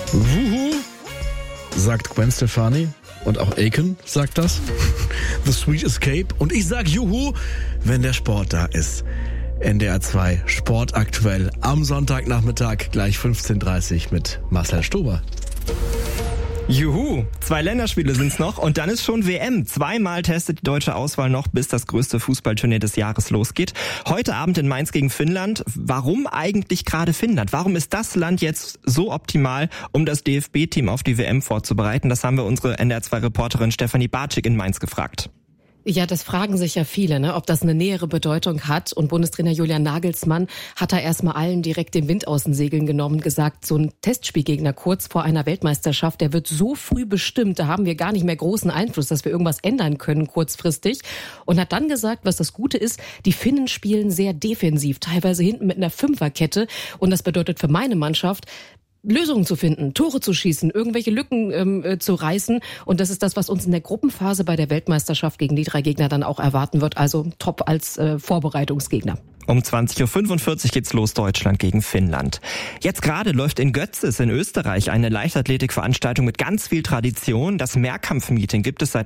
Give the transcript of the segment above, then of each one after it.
Wuhu, sagt Gwen Stefani. Und auch Aiken sagt das. The Sweet Escape. Und ich sag Juhu, wenn der Sport da ist. NDR 2 Sport aktuell am Sonntagnachmittag gleich 15:30 Uhr mit Marcel Stober. Juhu, 2 Länderspiele sind's noch und dann ist schon WM. 2-mal testet die deutsche Auswahl noch, bis das größte Fußballturnier des Jahres losgeht. Heute Abend in Mainz gegen Finnland. Warum eigentlich gerade Finnland? Warum ist das Land jetzt so optimal, um das DFB-Team auf die WM vorzubereiten? Das haben wir unsere NDR 2-Reporterin Stefanie Bartschik in Mainz gefragt. Ja, das fragen sich ja viele, ob das eine nähere Bedeutung hat. Und Bundestrainer Julian Nagelsmann hat da erstmal allen direkt den Wind aus den Segeln genommen und gesagt, so ein Testspielgegner kurz vor einer Weltmeisterschaft, der wird so früh bestimmt, da haben wir gar nicht mehr großen Einfluss, dass wir irgendwas ändern können kurzfristig. Und hat dann gesagt, was das Gute ist, die Finnen spielen sehr defensiv, teilweise hinten mit einer Fünferkette. Und das bedeutet für meine Mannschaft, Lösungen zu finden, Tore zu schießen, irgendwelche Lücken zu reißen. Und das ist das, was uns in der Gruppenphase bei der Weltmeisterschaft gegen die 3 Gegner dann auch erwarten wird. Also top als Vorbereitungsgegner. Um 20.45 Uhr geht's los, Deutschland gegen Finnland. Jetzt gerade läuft in Götzis in Österreich eine Leichtathletikveranstaltung mit ganz viel Tradition. Das Mehrkampf-Meeting gibt es seit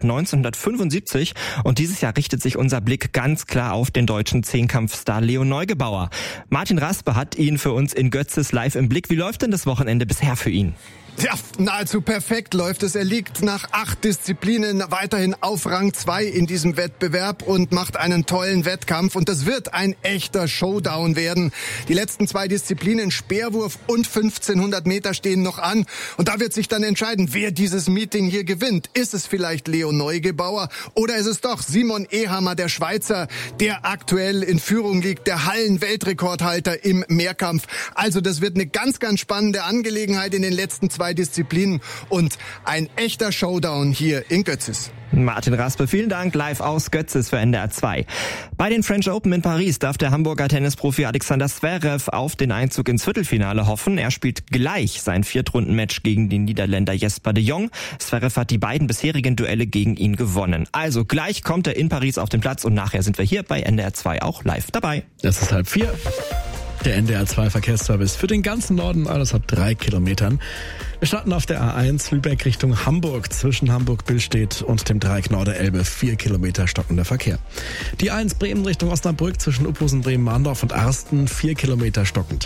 1975 und dieses Jahr richtet sich unser Blick ganz klar auf den deutschen Zehnkampfstar Leo Neugebauer. Martin Raspe hat ihn für uns in Götzis live im Blick. Wie läuft denn das Wochenende bisher für ihn? Ja, nahezu perfekt läuft es. Er liegt nach 8 Disziplinen weiterhin auf Rang 2 in diesem Wettbewerb und macht einen tollen Wettkampf. Und das wird ein echter Showdown werden. Die letzten 2 Disziplinen, Speerwurf und 1500 Meter, stehen noch an. Und da wird sich dann entscheiden, wer dieses Meeting hier gewinnt. Ist es vielleicht Leo Neugebauer oder ist es doch Simon Ehammer, der Schweizer, der aktuell in Führung liegt, der Hallen-Weltrekordhalter im Mehrkampf. Also das wird eine ganz, ganz spannende Angelegenheit in den letzten 2 Disziplinen und ein echter Showdown hier in Götzis. Martin Raspe, vielen Dank, live aus Götzis für NDR 2. Bei den French Open in Paris darf der Hamburger Tennisprofi Alexander Zverev auf den Einzug ins Viertelfinale hoffen. Er spielt gleich sein Viertrunden-Match gegen den Niederländer Jesper de Jong. Zverev hat die beiden bisherigen Duelle gegen ihn gewonnen. Also gleich kommt er in Paris auf den Platz und nachher sind wir hier bei NDR 2 auch live dabei. Es ist 3:30. Der NDR 2 Verkehrsservice für den ganzen Norden, alles ab 3 Kilometern. Wir starten auf der A1 Lübeck Richtung Hamburg, zwischen Hamburg-Billstedt und dem Dreieck Nord-Elbe, 4 Kilometer stockender Verkehr. Die A1 Bremen Richtung Osnabrück, zwischen Uphusen, Bremen-Mahndorf und Arsten, 4 Kilometer stockend.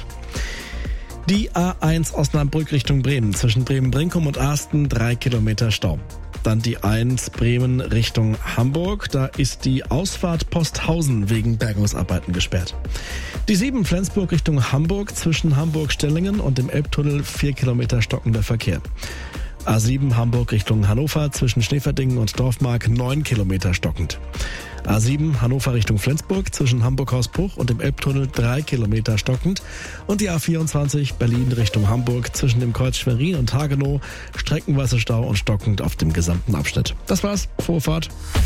Die A1 Osnabrück Richtung Bremen, zwischen Bremen-Brinkum und Arsten, 3 Kilometer Stau. Dann die 1 Bremen Richtung Hamburg. Da ist die Ausfahrt Posthausen wegen Bergungsarbeiten gesperrt. Die 7 Flensburg Richtung Hamburg, zwischen Hamburg-Stellingen und dem Elbtunnel, 4 Kilometer stockender Verkehr. A7 Hamburg Richtung Hannover, zwischen Schneeverdingen und Dorfmark, 9 Kilometer stockend. A7 Hannover Richtung Flensburg, zwischen Hamburg-Hausbruch und dem Elbtunnel, 3 Kilometer stockend. Und die A24 Berlin Richtung Hamburg, zwischen dem Kreuz Schwerin und Hagenow, streckenweise Stau und stockend auf dem gesamten Abschnitt. Das war's, frohe Fahrt.